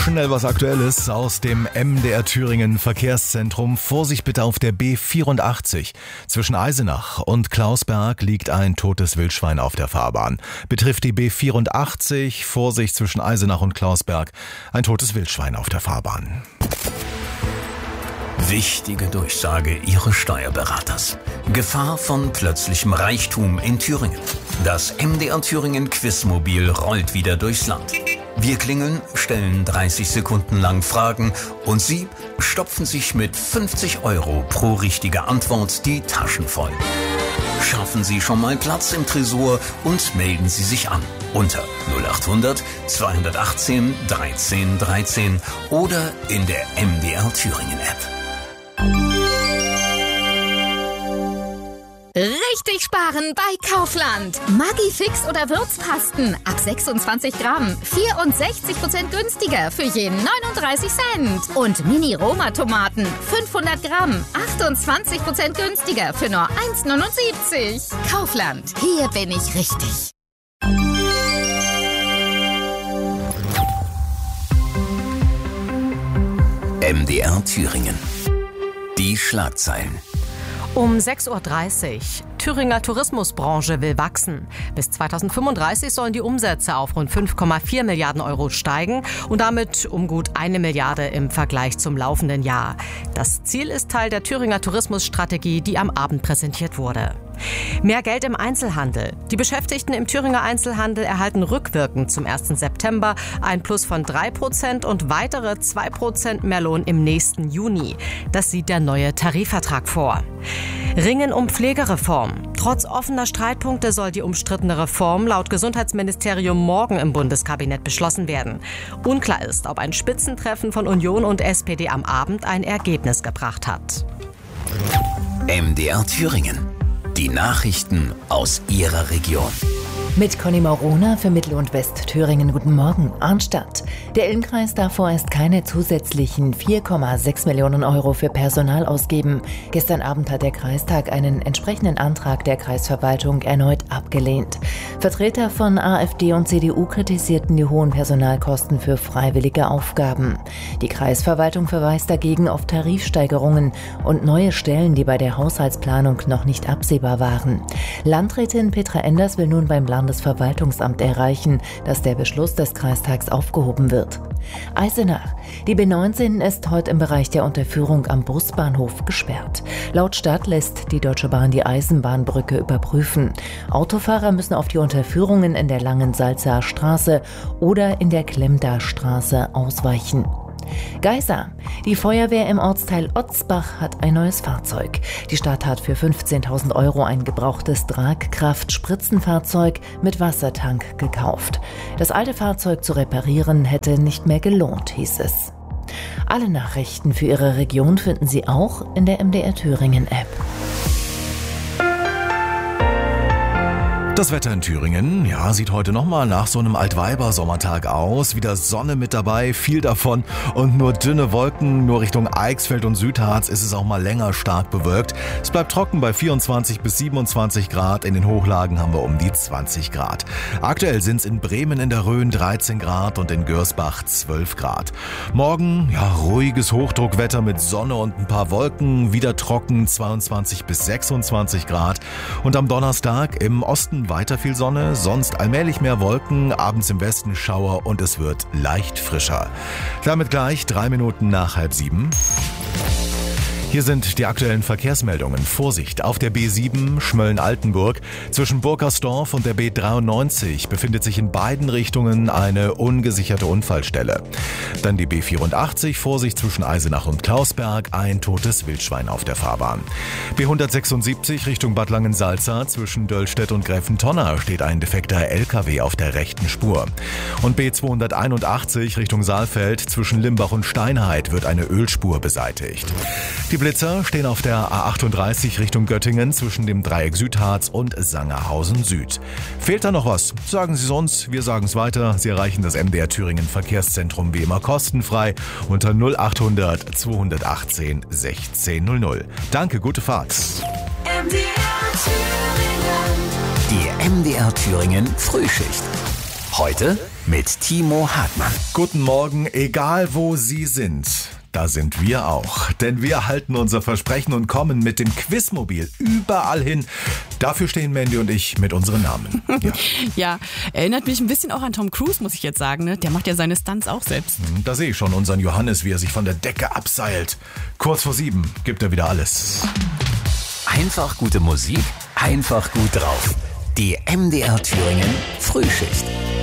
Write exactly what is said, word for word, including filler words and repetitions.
Schnell was Aktuelles aus dem M D R Thüringen Verkehrszentrum. Vorsicht bitte auf der B vierundachtzig. Zwischen Eisenach und Klausberg liegt ein totes Wildschwein auf der Fahrbahn. Betrifft die B vierundachtzig. Vorsicht zwischen Eisenach und Klausberg. Ein totes Wildschwein auf der Fahrbahn. Wichtige Durchsage Ihres Steuerberaters. Gefahr von plötzlichem Reichtum in Thüringen. Das M D R Thüringen Quizmobil rollt wieder durchs Land. Wir klingeln, stellen dreißig Sekunden lang Fragen und Sie stopfen sich mit fünfzig Euro pro richtige Antwort die Taschen voll. Schaffen Sie schon mal Platz im Tresor und melden Sie sich an unter null achthundert zweihundertachtzehn dreizehn dreizehn oder in der M D R Thüringen App. Richtig sparen bei Kaufland. Maggi-Fix oder Würzpasten ab sechsundzwanzig Gramm. vierundsechzig Prozent günstiger für jeden neununddreißig Cent. Und Mini-Roma-Tomaten fünfhundert Gramm. achtundzwanzig Prozent günstiger für nur eins neunundsiebzig. Kaufland. Hier bin ich richtig. M D R Thüringen. Die Schlagzeilen. Um sechs Uhr dreißig. Thüringer Tourismusbranche will wachsen. Bis zweitausendfünfunddreißig sollen die Umsätze auf rund fünf Komma vier Milliarden Euro steigen und damit um gut eine Milliarde im Vergleich zum laufenden Jahr. Das Ziel ist Teil der Thüringer Tourismusstrategie, die am Abend präsentiert wurde. Mehr Geld im Einzelhandel. Die Beschäftigten im Thüringer Einzelhandel erhalten rückwirkend zum ersten September ein Plus von drei Prozent und weitere zwei Prozent mehr Lohn im nächsten Juni. Das sieht der neue Tarifvertrag vor. Ringen um Pflegereform. Trotz offener Streitpunkte soll die umstrittene Reform laut Gesundheitsministerium morgen im Bundeskabinett beschlossen werden. Unklar ist, ob ein Spitzentreffen von Union und S P D am Abend ein Ergebnis gebracht hat. M D R Thüringen. Die Nachrichten aus Ihrer Region. Mit Conny Maurona für Mittel- und Westthüringen. Guten Morgen. Arnstadt. Der Ilm-Kreis darf vorerst keine zusätzlichen vier Komma sechs Millionen Euro für Personal ausgeben. Gestern Abend hat der Kreistag einen entsprechenden Antrag der Kreisverwaltung erneut abgelehnt. Vertreter von AfD und C D U kritisierten die hohen Personalkosten für freiwillige Aufgaben. Die Kreisverwaltung verweist dagegen auf Tarifsteigerungen und neue Stellen, die bei der Haushaltsplanung noch nicht absehbar waren. Landrätin Petra Enders will nun beim Land Landesverwaltungsamt erreichen, dass der Beschluss des Kreistags aufgehoben wird. Eisenach. Die B neunzehn ist heute im Bereich der Unterführung am Busbahnhof gesperrt. Laut Stadt lässt die Deutsche Bahn die Eisenbahnbrücke überprüfen. Autofahrer müssen auf die Unterführungen in der Langen Salzer Straße oder in der Klemder Straße ausweichen. Geisa. Die Feuerwehr im Ortsteil Otzbach hat ein neues Fahrzeug. Die Stadt hat für fünfzehntausend Euro ein gebrauchtes Tragkraft-Spritzenfahrzeug mit Wassertank gekauft. Das alte Fahrzeug zu reparieren hätte nicht mehr gelohnt, hieß es. Alle Nachrichten für Ihre Region finden Sie auch in der M D R Thüringen App. Das Wetter in Thüringen, ja, sieht heute nochmal nach so einem Altweiber-Sommertag aus. Wieder Sonne mit dabei, viel davon und nur dünne Wolken. Nur Richtung Eichsfeld und Südharz ist es auch mal länger stark bewölkt. Es bleibt trocken bei vierundzwanzig bis siebenundzwanzig Grad. In den Hochlagen haben wir um die zwanzig Grad. Aktuell sind es in Bremen in der Rhön dreizehn Grad und in Görsbach zwölf Grad. Morgen, ja, ruhiges Hochdruckwetter mit Sonne und ein paar Wolken. Wieder trocken, zweiundzwanzig bis sechsundzwanzig Grad. Und am Donnerstag im Osten weiter viel Sonne, sonst allmählich mehr Wolken, abends im Westen Schauer und es wird leicht frischer. Damit gleich drei Minuten nach halb sieben. Hier sind die aktuellen Verkehrsmeldungen. Vorsicht, auf der B sieben Schmölln-Altenburg zwischen Burkersdorf und der B dreiundneunzig befindet sich in beiden Richtungen eine ungesicherte Unfallstelle. Dann die B vierundachtzig, Vorsicht zwischen Eisenach und Klausberg, ein totes Wildschwein auf der Fahrbahn. B hundertsechsundsiebzig Richtung Bad Langensalza zwischen Döllstedt und Gräfentonner steht ein defekter L K W auf der rechten Spur. Und B zweihunderteinundachtzig Richtung Saalfeld zwischen Limbach und Steinheid wird eine Ölspur beseitigt. Die Blitzer stehen auf der A achtunddreißig Richtung Göttingen zwischen dem Dreieck Südharz und Sangerhausen Süd. Fehlt da noch was? Sagen Sie es uns, wir sagen es weiter. Sie erreichen das M D R Thüringen Verkehrszentrum wie immer kostenfrei unter null achthundert zweihundertachtzehn sechzehn null null. Danke, gute Fahrt. M D R Thüringen. Die M D R Thüringen Frühschicht. Heute mit Timo Hartmann. Guten Morgen, egal wo Sie sind. Da sind wir auch, denn wir halten unser Versprechen und kommen mit dem Quizmobil überall hin. Dafür stehen Mandy und ich mit unseren Namen. Ja. Ja, erinnert mich ein bisschen auch an Tom Cruise, muss ich jetzt sagen. Ne? Der macht ja seine Stunts auch selbst. Da sehe ich schon unseren Johannes, wie er sich von der Decke abseilt. Kurz vor sieben gibt er wieder alles. Einfach gute Musik, einfach gut drauf. Die M D R Thüringen Frühschicht.